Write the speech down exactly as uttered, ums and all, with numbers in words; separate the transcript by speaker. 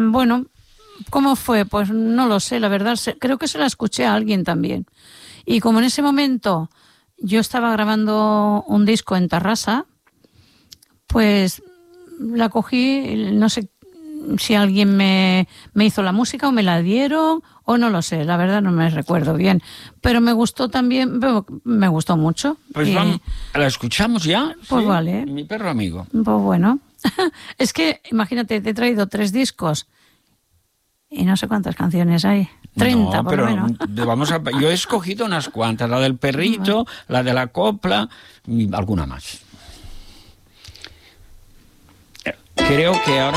Speaker 1: bueno, ¿cómo fue? Pues no lo sé, la verdad. Creo que se la escuché a alguien también. Y como en ese momento yo estaba grabando un disco en Tarrasa, pues la cogí, no sé si alguien me, me hizo la música o me la dieron, o no lo sé, la verdad no me recuerdo bien. Pero me gustó también, me gustó mucho.
Speaker 2: Pues
Speaker 1: y,
Speaker 2: vamos, ¿la escuchamos ya?
Speaker 1: Pues
Speaker 2: ¿sí?
Speaker 1: vale.
Speaker 2: Mi perro amigo.
Speaker 1: Pues bueno, es que imagínate, te he traído tres discos y no sé cuántas canciones hay. treinta
Speaker 2: No,
Speaker 1: por
Speaker 2: pero
Speaker 1: lo menos.
Speaker 2: Vamos a, yo he escogido unas cuantas, la del perrito, la de la copla y alguna más. Creo que ahora